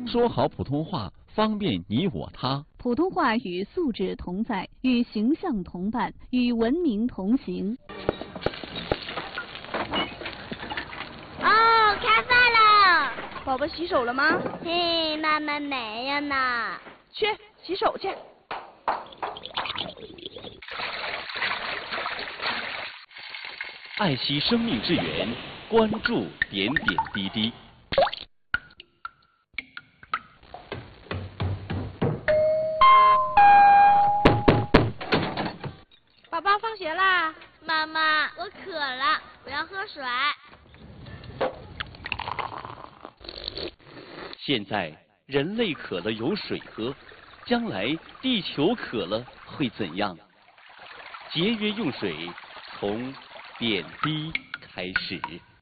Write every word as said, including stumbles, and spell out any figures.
说好普通话，方便你我他。 普通话与素质同在，与形象同伴，与文明同行。 哦，开饭了！ 宝宝洗手了吗？ 嘿，妈妈没有呢。 去洗手去。 爱惜生命之源，关注点点滴滴。 宝宝放学啦！ 妈妈，我渴了，我要喝水。 现在人类渴了有水喝，将来地球渴了会怎样？节约用水，从点滴开始。